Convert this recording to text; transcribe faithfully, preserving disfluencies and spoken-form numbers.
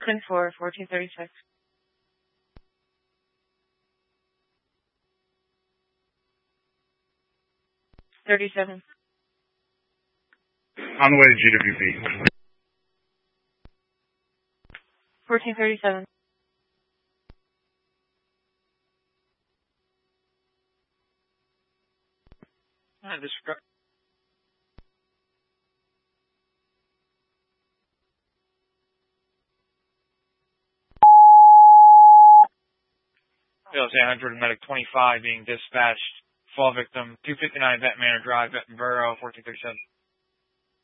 ten four, fourteen thirty-six. thirty-seven. On the way to G W P. fourteen thirty-seven. Uh, disregard. San Andrew Medic twenty-five being dispatched. Fall victim, two fifty-nine Vent Manor Drive, Benton Borough, fourteen thirty-seven.